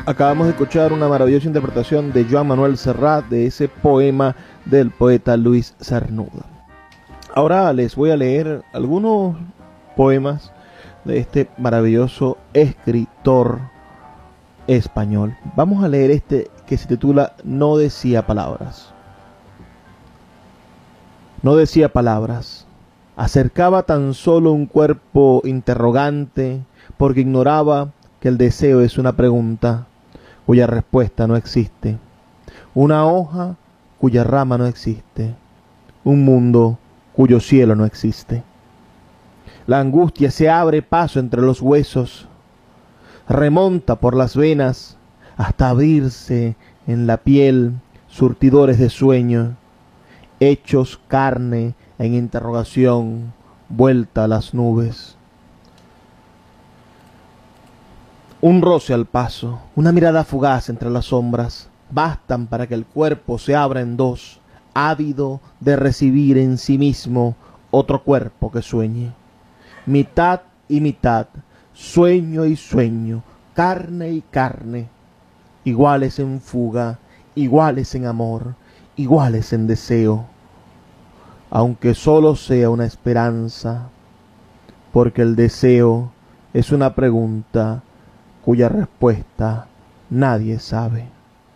Acabamos de escuchar una maravillosa interpretación de Joan Manuel Serrat de ese poema del poeta Luis Cernuda. Ahora les voy a leer algunos poemas de este maravilloso escritor español. Vamos a leer este que se titula No decía palabras. No decía palabras. Acercaba tan solo un cuerpo interrogante porque ignoraba que el deseo es una pregunta cuya respuesta no existe, una hoja cuya rama no existe, un mundo cuyo cielo no existe. La angustia se abre paso entre los huesos, remonta por las venas hasta abrirse en la piel surtidores de sueño, hechos carne en interrogación, vuelta a las nubes. Un roce al paso, una mirada fugaz entre las sombras, bastan para que el cuerpo se abra en dos, ávido de recibir en sí mismo otro cuerpo que sueñe. Mitad y mitad, sueño y sueño, carne y carne, iguales en fuga, iguales en amor, iguales en deseo, aunque solo sea una esperanza, porque el deseo es una pregunta cuya respuesta nadie sabe.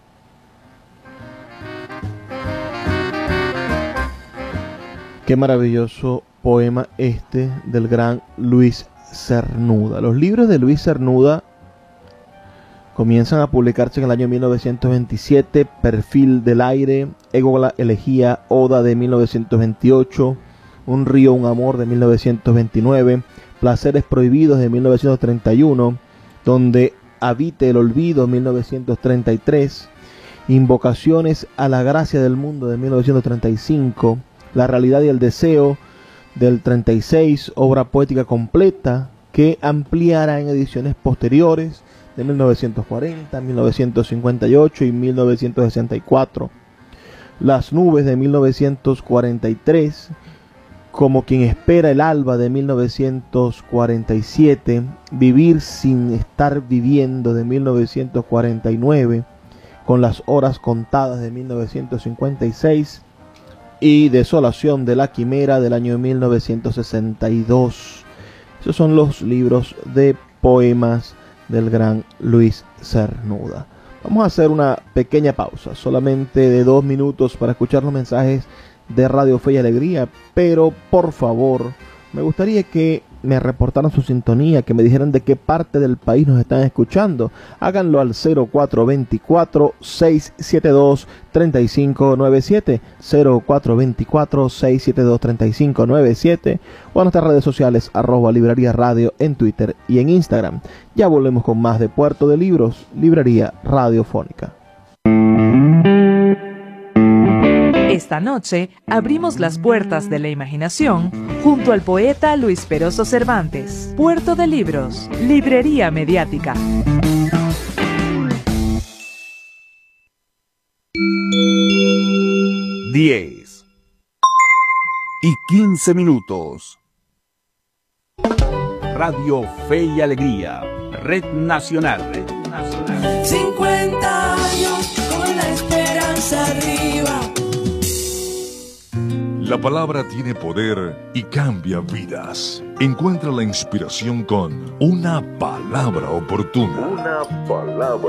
Qué maravilloso poema este del gran Luis Cernuda. Los libros de Luis Cernuda comienzan a publicarse en el año 1927, Perfil del aire, Égola elegía, Oda de 1928, Un río, un amor de 1929, Placeres prohibidos de 1931, Donde habite el olvido 1933, Invocaciones a la gracia del mundo de 1935, La realidad y el deseo del 36, obra poética completa que ampliará en ediciones posteriores de 1940, 1958 y 1964. Las nubes de 1943, Como quien espera el alba de 1947, Vivir sin estar viviendo de 1949, Con las horas contadas de 1956 y Desolación de la quimera del año 1962. Esos son los libros de poemas del gran Luis Cernuda. Vamos a hacer una pequeña pausa, solamente de 2 minutos para escuchar los mensajes de Radio Fe y Alegría, pero por favor, me gustaría que me reportaran su sintonía, que me dijeran de qué parte del país nos están escuchando. Háganlo al 0424-672-3597, 0424-672-3597, o a nuestras redes sociales, @Librería Radio en Twitter y en Instagram. Ya volvemos con más de Puerto de Libros, Librería Radiofónica. Esta noche abrimos las puertas de la imaginación junto al poeta Luis Peroso Cervantes. Puerto de Libros, Librería Mediática. Diez y 15 minutos. Radio Fe y Alegría, Red Nacional. 50 años con la esperanza arriba. La palabra tiene poder y cambia vidas. Encuentra la inspiración con una palabra oportuna. Una palabra